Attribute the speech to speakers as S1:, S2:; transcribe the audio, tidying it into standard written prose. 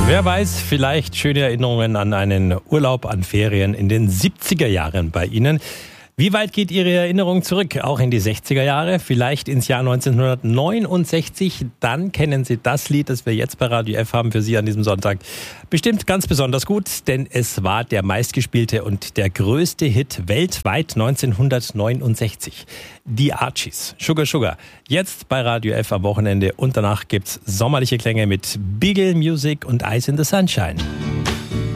S1: Wer weiß, vielleicht schöne Erinnerungen an einen Urlaub, an Ferien in den 70er Jahren bei Ihnen. Wie weit geht Ihre Erinnerung zurück? Auch in die 60er Jahre? Vielleicht ins Jahr 1969? Dann kennen Sie das Lied, das wir jetzt bei Radio F haben für Sie an diesem Sonntag. Bestimmt ganz besonders gut, denn es war der meistgespielte und der größte Hit weltweit 1969. Die Archies. Sugar Sugar. Jetzt bei Radio F am Wochenende und danach gibt's sommerliche Klänge mit Beagle Music und Ice in the Sunshine.